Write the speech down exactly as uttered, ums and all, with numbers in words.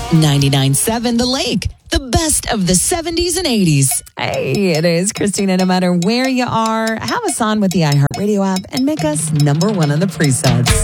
ninety-nine point seven The Lake, the best of the seventies and eighties. Hey, it is Christina. No matter where you are, have us on with the iHeartRadio app and make us number one on the presets.